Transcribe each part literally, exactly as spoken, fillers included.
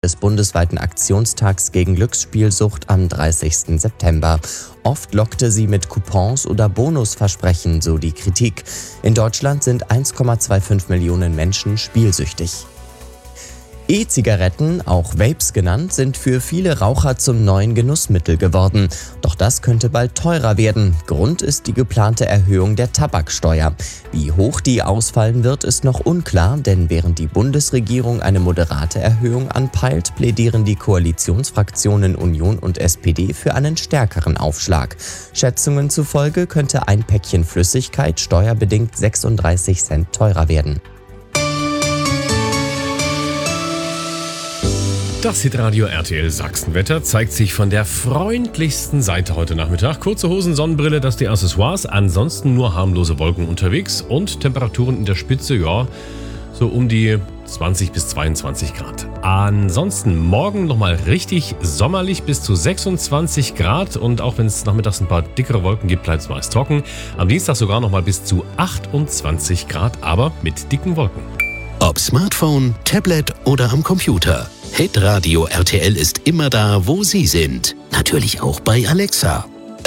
des bundesweiten Aktionstags gegen Glücksspielsucht am dreißigsten September. Oft lockte sie mit Coupons oder Bonusversprechen, so die Kritik. In Deutschland sind eins Komma fünfundzwanzig Millionen Menschen spielsüchtig. E-Zigaretten, auch Vapes genannt, sind für viele Raucher zum neuen Genussmittel geworden. Doch das könnte bald teurer werden. Grund ist die geplante Erhöhung der Tabaksteuer. Wie hoch die ausfallen wird, ist noch unklar, denn während die Bundesregierung eine moderate Erhöhung anpeilt, plädieren die Koalitionsfraktionen Union und S P D für einen stärkeren Aufschlag. Schätzungen zufolge könnte ein Päckchen Flüssigkeit steuerbedingt sechsunddreißig Cent teurer werden. Das Hitradio R T L Sachsenwetter zeigt sich von der freundlichsten Seite heute Nachmittag. Kurze Hosen, Sonnenbrille, das die Accessoires. Ansonsten nur harmlose Wolken unterwegs und Temperaturen in der Spitze, ja, so um die zwanzig bis zweiundzwanzig Grad. Ansonsten morgen nochmal richtig sommerlich bis zu sechsundzwanzig Grad und auch wenn es nachmittags ein paar dickere Wolken gibt, bleibt es meist trocken. Am Dienstag sogar nochmal bis zu achtundzwanzig Grad, aber mit dicken Wolken. Ob Smartphone, Tablet oder am Computer. Hitradio R T L ist immer da, wo Sie sind. Natürlich auch bei Alexa.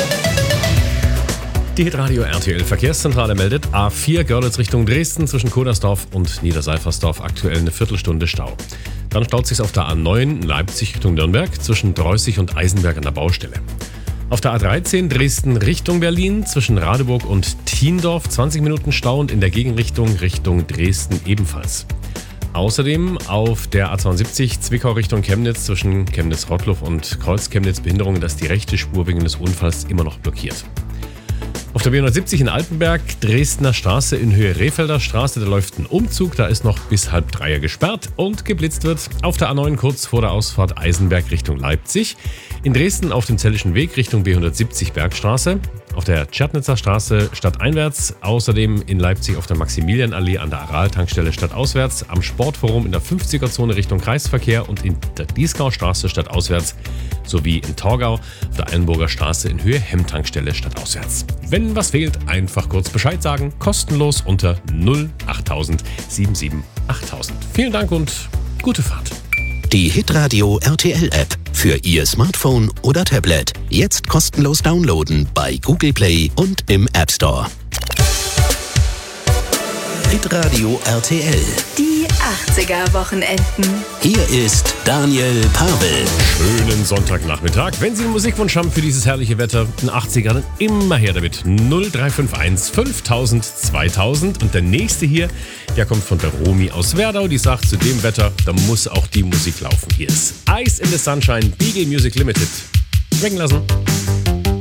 Die Hitradio R T L Verkehrszentrale meldet A vier Görlitz Richtung Dresden zwischen Kodersdorf und Niederseifersdorf aktuell eine Viertelstunde Stau. Dann staut sich auf der A neun Leipzig Richtung Nürnberg zwischen Dreußig und Eisenberg an der Baustelle. Auf der A dreizehn Dresden Richtung Berlin zwischen Radeburg und Thiendorf zwanzig Minuten Stau und in der Gegenrichtung Richtung Dresden ebenfalls. Außerdem auf der A zweiundsiebzig Zwickau Richtung Chemnitz zwischen Chemnitz-Rottluff und Kreuz-Chemnitz Behinderung, dass die rechte Spur wegen des Unfalls immer noch blockiert. Auf der B hundertsiebzig in Altenberg, Dresdner Straße in Höhe Rehfelder Straße, da läuft ein Umzug, da ist noch bis halb drei gesperrt und geblitzt wird. Auf der A neun kurz vor der Ausfahrt Eisenberg Richtung Leipzig. In Dresden auf dem Zellischen Weg Richtung B hundertsiebzig Bergstraße. Auf der Tschernitzer Straße stadteinwärts. Außerdem in Leipzig auf der Maximilianallee an der Aral-Tankstelle stadtauswärts. Am Sportforum in der fünfziger-Zone Richtung Kreisverkehr und in der Dieskaustraße stadtauswärts. Sowie in Torgau auf der Eilenburger Straße in Höhe Hemmtankstelle stadtauswärts. Wenn was fehlt, einfach kurz Bescheid sagen. Kostenlos unter null achttausend siebenundsiebzig achttausend. Vielen Dank und gute Fahrt. Die Hitradio R T L App für Ihr Smartphone oder Tablet. Jetzt kostenlos downloaden bei Google Play und im App Store. Hitradio R T L. Die achtziger-Wochenenden. Hier ist Daniel Pavel. Schönen Sonntagnachmittag. Wenn Sie einen Musikwunsch haben für dieses herrliche Wetter, in den achtzigern, dann immer her damit. null drei fünf eins fünftausend zweitausend. Und der nächste hier, der kommt von der Romy aus Werdau. Die sagt, zu dem Wetter, da muss auch die Musik laufen. Hier ist Ice in the Sunshine, B G Music Limited. Schmecken lassen.